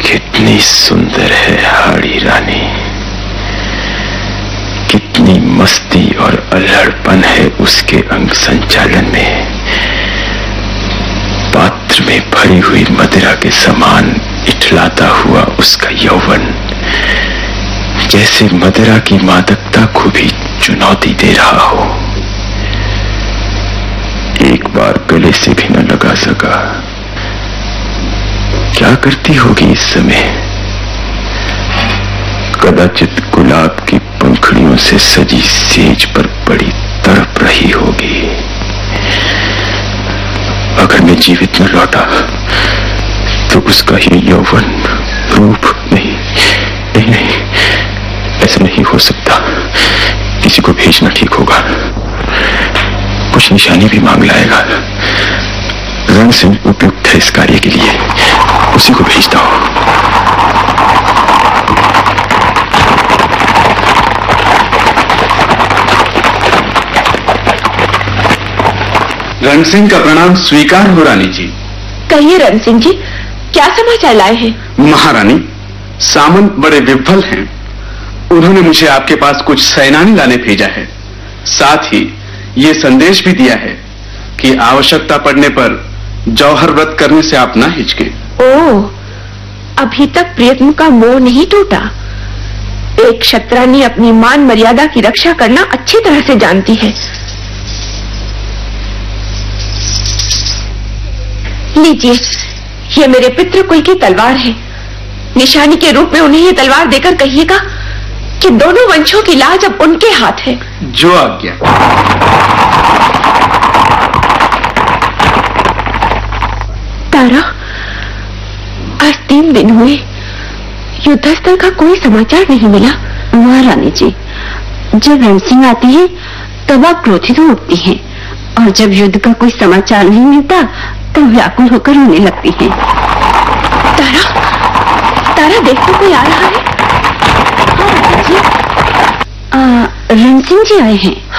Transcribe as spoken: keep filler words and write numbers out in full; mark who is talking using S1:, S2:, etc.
S1: कितनी सुंदर है हाड़ी रानी, कितनी मस्ती और अल्हड़पन है उसके अंग संचालन में। पात्र में भरी हुई मदिरा के समान इठलाता हुआ उसका यौवन जैसे मदिरा की मादकता को भी चुनौती दे रहा हो। एक बार गले से भी न लगा सका। क्या करती होगी इस समय? कदाचित गुलाब की पंखड़ियों से सजी सेज पर बड़ी तड़प रही होगी। अगर मैं जीवित न लौटा तो उसका ये यौवन रूप नहीं नहीं नहीं ऐसा नहीं हो सकता। किसी को भेजना ठीक होगा। कुछ निशानी भी मांग लाएगा। रण सिंह उपयुक्त है इस कार्य के लिए, उसी को भेजता हूं।
S2: रण सिंह का प्रणाम स्वीकार हो रानी जी।
S3: कहिए रण सिंह जी, क्या समाचार लाए हैं?
S2: महारानी, सामंत बड़े विफल हैं। उन्होंने मुझे आपके पास कुछ सेनानी लाने भेजा है। साथ ही ये संदेश भी दिया है कि आवश्यकता पड़ने पर जौहर व्रत करने से आप ना हिचके।
S3: ओह, अभी तक प्रियतम का मोह नहीं टूटा। एक क्षत्रानी अपनी मान मर्यादा की रक्षा करना अच्छी तरह से जानती है। लीजिए, ये मेरे पितृकुल की तलवार है। निशानी के रूप में उन्हें ये तलवार देकर कहिएगा कि दोनों वंशों की लाज अब उनके हाथ है।
S2: जो आज्ञा।
S3: तारा, आज तीन दिन हुए युद्धस्थल का कोई समाचार नहीं मिला।
S4: महारानी जी, जब रणसिंह आती है तब आप क्रोधित हो उठती हैं, और जब युद्ध का कोई समाचार नहीं मिलता तब व्याकुल होकर रोने लगती हैं।
S3: तारा, तारा देख तो कोई आ रहा है।
S4: रणसिंह जी आए हैं।